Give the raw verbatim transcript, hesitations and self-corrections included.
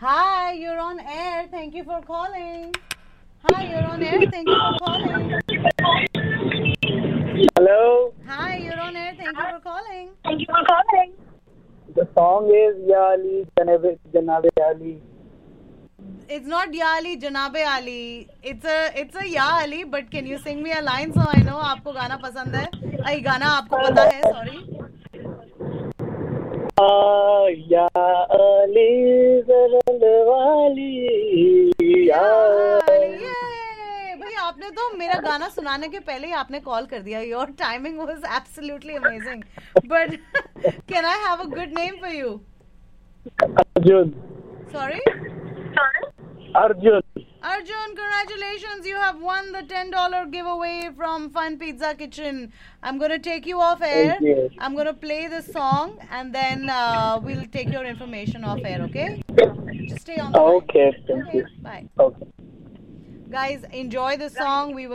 Hi, you're on air. Thank you for calling. Hi, you're on air. Thank you for calling. Hello. Hi, you're on air. Thank you for calling. Thank you for calling. The song is Ya Ali, Janabe, Janabe Ali. It's not Ya Ali, Janabe Ali. It's a it's a Ya Ali, but can you sing me a line so I know आपको गाना पसंद है? आई गाना आपको पता है? Sorry. Ah, Ya Ali, Zalal Wali. या Ya Ali, ये भाई आपने तो मेरा गाना सुनाने के पहले ही आपने कॉल कर दिया. Your timing was absolutely amazing. But can I have a good name for you? Arjun. Sorry? Arjun. Arjun, congratulations. You have won the ten dollars giveaway from Fun Pizza Kitchen. I'm going to take you off air. Thank you. I'm going to play the song and then uh, we'll take your information off air, okay? Just stay on the line. Okay, thank Okay, you. bye. Okay. Guys, enjoy the song. We will